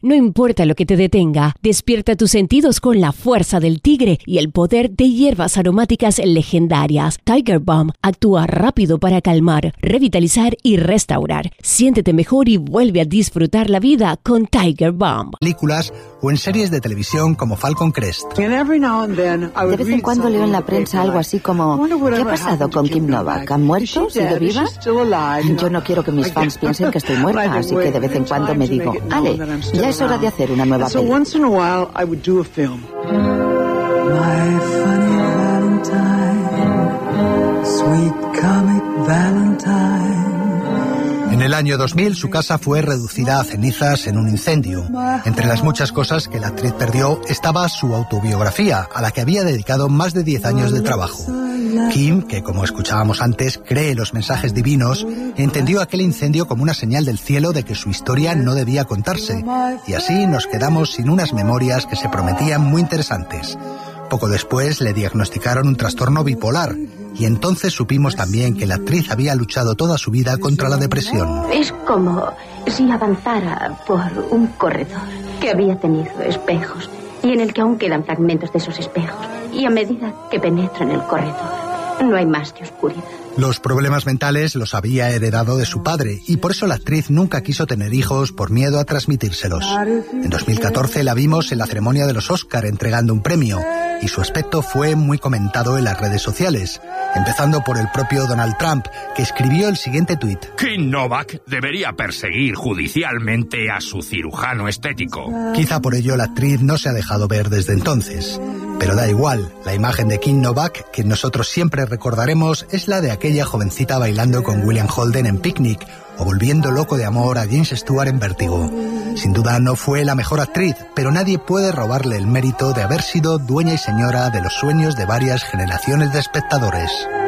No importa lo que te detenga, despierta tus sentidos con la fuerza del tigre y el poder de hierbas aromáticas legendarias. Tiger Balm actúa rápido para calmar, revitalizar y restaurar. Siéntete mejor y vuelve a disfrutar la vida con Tiger Balm. Películas o en series de televisión como Falcon Crest. De vez en cuando leo en la prensa algo así como: ¿qué ha pasado con Kim Novak? ¿Ha muerto? ¿Sigue viva? Yo no quiero que mis fans piensen que estoy muerta, así que de vez en cuando me digo: Ale, ya es hora de hacer una nueva película. My funny Valentine, sweet comic Valentine. En el año 2000 su casa fue reducida a cenizas en un incendio. Entre las muchas cosas que la actriz perdió estaba su autobiografía, a la que había dedicado más de 10 años de trabajo. Kim, que como escuchábamos antes, cree los mensajes divinos, entendió aquel incendio como una señal del cielo de que su historia no debía contarse, y así nos quedamos sin unas memorias que se prometían muy interesantes. Poco después le diagnosticaron un trastorno bipolar, y entonces supimos también que la actriz había luchado toda su vida contra la depresión. Es como si avanzara por un corredor que había tenido espejos y en el que aún quedan fragmentos de esos espejos. Y a medida que penetra en el corredor, no hay más que oscuridad. Los problemas mentales los había heredado de su padre y por eso la actriz nunca quiso tener hijos por miedo a transmitírselos. En 2014 la vimos en la ceremonia de los Oscar entregando un premio y su aspecto fue muy comentado en las redes sociales, empezando por el propio Donald Trump, que escribió el siguiente tuit: Kim Novak debería perseguir judicialmente a su cirujano estético. Quizá por ello la actriz no se ha dejado ver desde entonces. Pero da igual, la imagen de Kim Novak que nosotros siempre recordaremos es la de aquella jovencita bailando con William Holden en Picnic o volviendo loco de amor a James Stewart en Vértigo. Sin duda no fue la mejor actriz, pero nadie puede robarle el mérito de haber sido dueña y señora de los sueños de varias generaciones de espectadores.